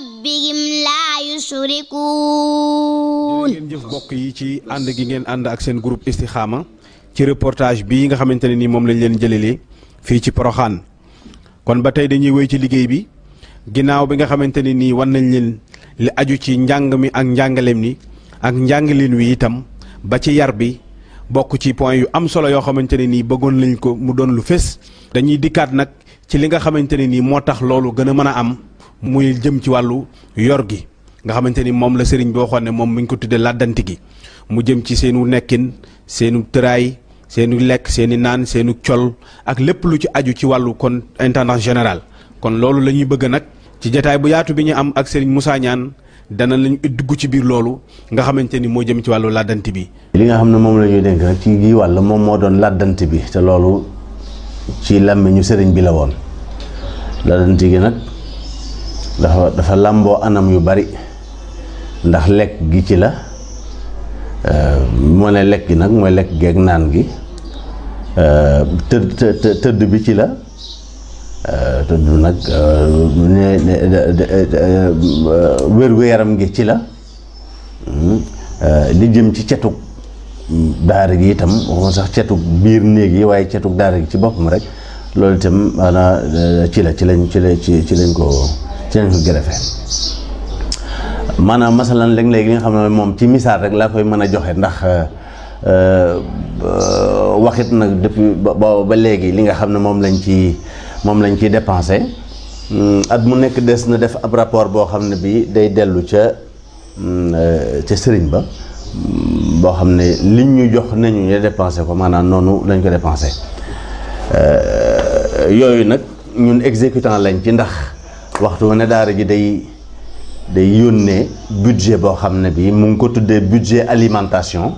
ربهم لا يشركون. ngeen jëf mbokk yi ci ànd gi ngeen ànd ak seen groupe Istikhama ci reportage bii nga xamante ne nii moom lañ leen jëlelee fii ci Porokhane. kon ba tey dañuy wéy ci liggéey bi ginnaaw bi nga xamante ne nii wan nañ leen li aju ci njàng mi ak njàngaleem ni ak njàngaleen wi itam ba ci yar bi bokk ci point yu am solo yoo xamante ne nii bëggoon lañ ko mu doon lu fés. dañuy dikkaat nag ci li nga xamante ne nii moo tax loolu gën a mën a am muy jëm ci wàllu yor gi nga xamante ni moom la sëriñ bi waxoon ne moom mi ngi ko tuddee làddanti gi mu jëm ci seenu nekkin seenu tëraay seenu lekk seeni naan seenu col ak lépp lu ci aju ci wàllu kon intendant général. kon loolu la ñuy bëgg nag ci jataay bu yaatu bi ñu am ak sëriñ Moussa Niane dana lañu dugg ci biir loolu nga xamante ni moo jëm ci wàllu làddanti bi. li nga xam ne moom la ñuy dénk nag ci gi wàll moom moo doon làddanti bi te loolu ci làmmiñu sëriñ bi la woon. làddanti gi nag dafa làmboo anam yu bari ndax lekk gi ci la moo ne lekk gi nag mooy lekk geeg naan gi tëdd bi ci la tëdd nag wér-gu-yaram gi ci la li jëm ci cetug daara gi itam waxuma sax cetug biir néeg yi waaye cetug daara gi ci boppam rek loolu itam maanaam ci lañ ko gërëfe maanaam masalan léeg-léeg li nga xam ne moom ci misaal rek laa koy mën a joxe ndax waxit nag depuis ba léegi li nga xam ne moom lañ ciy dépensé at mu nekk des na def ab rapport boo xam ne bi day dellu ca sëriñ ba boo xam ne liñ ñu jox nañu ñu dépensé ko maanaam noonu lañ ko dépensé yooyu nag ñun exécutant lañ ci ndax waxtu ne daara ji day yónnee budget boo xam ne bi mu ngi ko tuddee budget alimentation